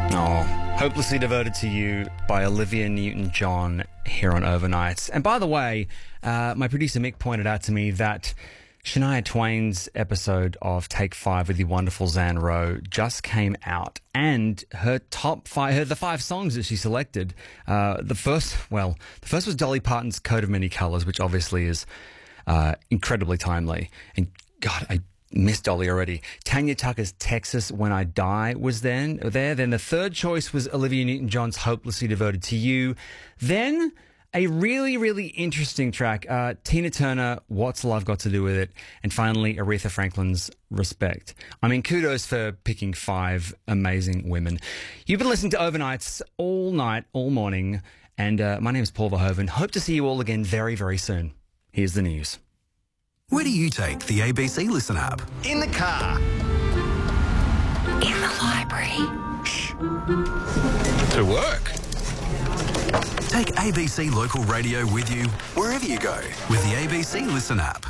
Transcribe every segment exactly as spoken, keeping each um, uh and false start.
Oh, Hopelessly Devoted to You by Olivia Newton-John here on Overnights. And by the way, uh, my producer Mick pointed out to me that Shania Twain's episode of Take Five with the wonderful Zan Rowe just came out, and her top five, her, the five songs that she selected, uh, the first, well, the first was Dolly Parton's Coat of Many Colours, which obviously is uh, incredibly timely. And God, I miss Dolly already. Tanya Tucker's Texas When I Die was then there. Then the third choice was Olivia Newton-John's Hopelessly Devoted to You. Then a really, really interesting track, uh, Tina Turner, What's Love Got to Do With It? And finally, Aretha Franklin's Respect. I mean, kudos for picking five amazing women. You've been listening to Overnights all night, all morning, and uh, my name is Paul Verhoeven. Hope to see you all again very, very soon. Here's the news. Where do you take the A B C Listen app? In the car. In the library. Shh. To work. Take A B C Local Radio with you wherever you go with the A B C Listen app.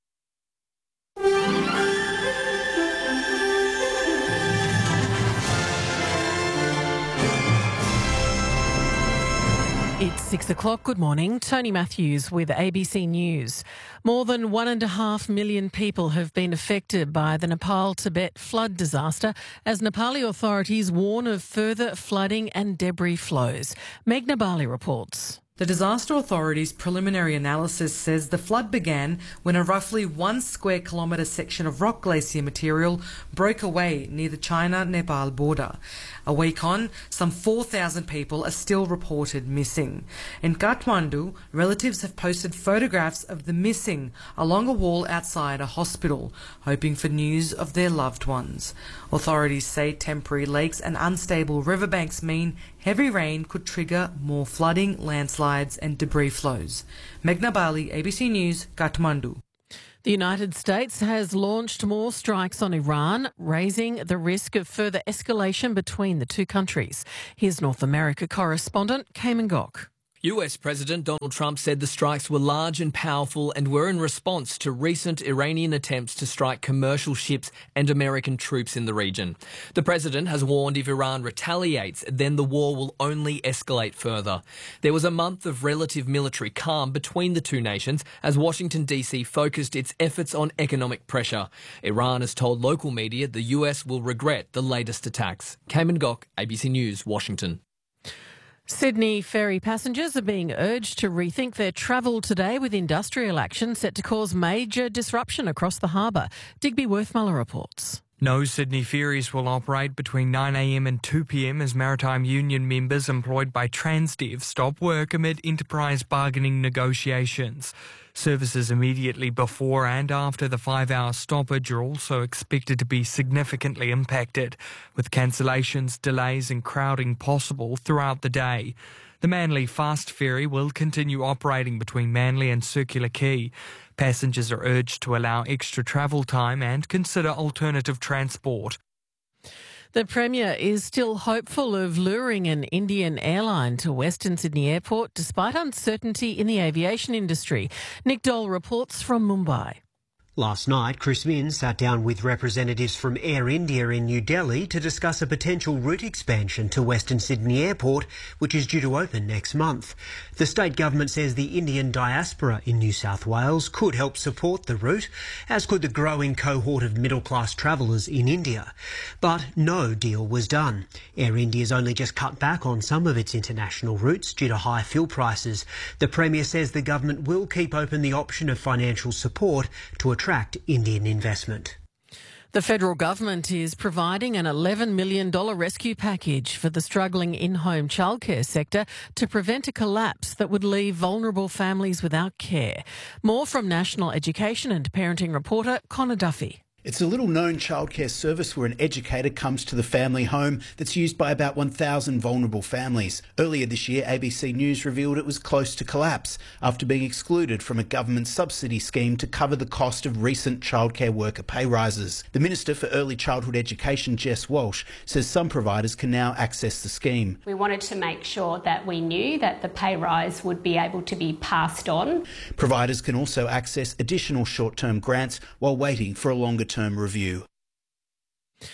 It's six o'clock. Good morning. Tony Matthews with A B C News. More than one and a half million people have been affected by the Nepal-Tibet flood disaster as Nepali authorities warn of further flooding and debris flows. Meghna Bali reports. The disaster authority's preliminary analysis says the flood began when a roughly one square kilometre section of rock glacier material broke away near the China-Nepal border. A week on, some four thousand people are still reported missing. In Kathmandu, relatives have posted photographs of the missing along a wall outside a hospital, hoping for news of their loved ones. Authorities say temporary lakes and unstable riverbanks mean heavy rain could trigger more flooding, landslides and debris flows. Meghna Bali, A B C News, Kathmandu. The United States has launched more strikes on Iran, raising the risk of further escalation between the two countries. Here's North America correspondent Cayman Gok. U S President Donald Trump said the strikes were large and powerful and were in response to recent Iranian attempts to strike commercial ships and American troops in the region. The president has warned if Iran retaliates, then the war will only escalate further. There was a month of relative military calm between the two nations as Washington D C focused its efforts on economic pressure. Iran has told local media the U S will regret the latest attacks. Cayman Gok, A B C News, Washington. Sydney ferry passengers are being urged to rethink their travel today with industrial action set to cause major disruption across the harbour. Digby Worthmuller reports. No Sydney ferries will operate between nine a m and two p m as Maritime Union members employed by Transdev stop work amid enterprise bargaining negotiations. Services immediately before and after the five-hour stoppage are also expected to be significantly impacted, with cancellations, delays and crowding possible throughout the day. The Manly Fast Ferry will continue operating between Manly and Circular Quay. Passengers are urged to allow extra travel time and consider alternative transport. The Premier is still hopeful of luring an Indian airline to Western Sydney Airport despite uncertainty in the aviation industry. Nick Dole reports from Mumbai. Last night, Chris Minns sat down with representatives from Air India in New Delhi to discuss a potential route expansion to Western Sydney Airport, which is due to open next month. The state government says the Indian diaspora in New South Wales could help support the route, as could the growing cohort of middle-class travellers in India. But no deal was done. Air India's only just cut back on some of its international routes due to high fuel prices. The Premier says the government will keep open the option of financial support to attract attract Indian investment. The federal government is providing an eleven million dollars rescue package for the struggling in-home childcare sector to prevent a collapse that would leave vulnerable families without care. More from National Education and Parenting reporter Connor Duffy. It's a little-known childcare service where an educator comes to the family home that's used by about one thousand vulnerable families. Earlier this year, A B C News revealed it was close to collapse after being excluded from a government subsidy scheme to cover the cost of recent childcare worker pay rises. The Minister for Early Childhood Education, Jess Walsh, says some providers can now access the scheme. We wanted to make sure that we knew that the pay rise would be able to be passed on. Providers can also access additional short-term grants while waiting for a longer-term review.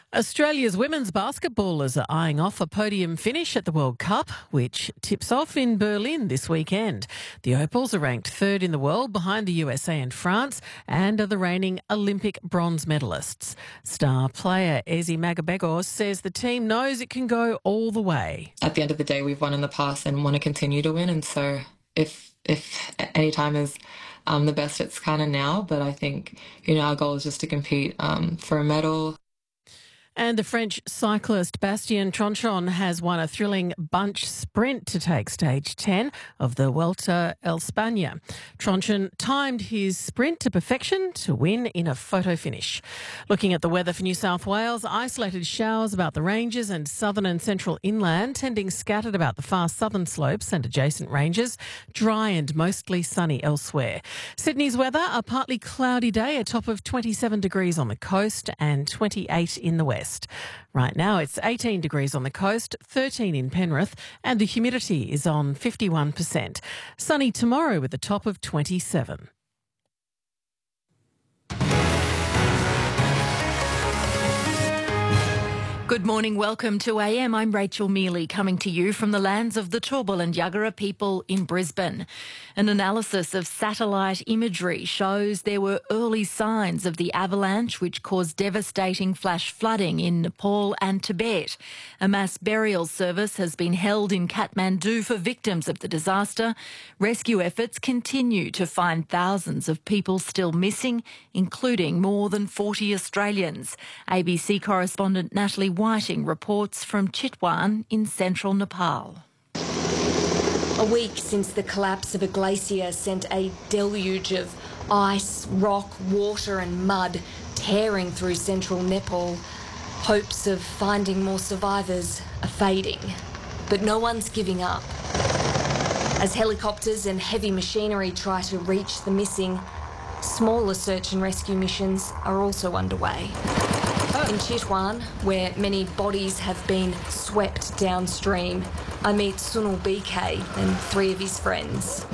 Australia's women's basketballers are eyeing off a podium finish at the World Cup, which tips off in Berlin this weekend. The Opals are ranked third in the world behind the U S A and France and are the reigning Olympic bronze medalists. Star player Ezi Magabegos says the team knows it can go all the way. At the end of the day, we've won in the past and want to continue to win, and so if if any time is um, the best, it's kind of now, but I think, you know, our goal is just to compete um, for a medal. And the French cyclist Bastien Tronchon has won a thrilling bunch sprint to take stage ten of the Vuelta a España. Tronchon timed his sprint to perfection to win in a photo finish. Looking at the weather for New South Wales, isolated showers about the ranges and southern and central inland, tending scattered about the far southern slopes and adjacent ranges, dry and mostly sunny elsewhere. Sydney's weather, a partly cloudy day, a top of twenty-seven degrees on the coast and twenty-eight in the west. Right now it's eighteen degrees on the coast, thirteen in Penrith, and the humidity is on fifty-one percent. Sunny tomorrow with a top of twenty-seven. Good morning, welcome to A M. I'm Rachel Mealy, coming to you from the lands of the Turrbal and Yagara people in Brisbane. An analysis of satellite imagery shows there were early signs of the avalanche which caused devastating flash flooding in Nepal and Tibet. A mass burial service has been held in Kathmandu for victims of the disaster. Rescue efforts continue to find thousands of people still missing, including more than forty Australians. A B C correspondent Natalie Whiting reports from Chitwan in central Nepal. A week since the collapse of a glacier sent a deluge of ice, rock, water and mud tearing through central Nepal, hopes of finding more survivors are fading. But no one's giving up. As helicopters and heavy machinery try to reach the missing, smaller search and rescue missions are also underway. In Chitwan, where many bodies have been swept downstream, I meet Sunil B K and three of his friends.